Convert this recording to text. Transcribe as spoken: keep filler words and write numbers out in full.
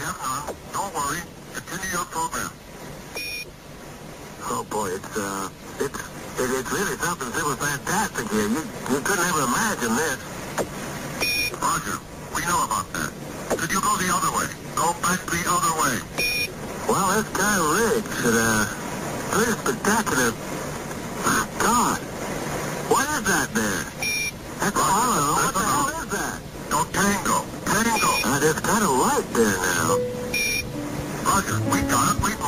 have none. Don't worry. Continue your program. Oh boy, it's uh, it's it, it's really something super fantastic here. You you couldn't ever imagine this. Roger. We know about that. Could you go the other way? Go back the other way. Well, that's kind of rigged. It, uh, pretty spectacular. My God, what is that there? That's Roger. Apollo. What the Listen hell up. is that? No, Tango. Tango. Uh, there's kind of light there now. Roger. We got it. We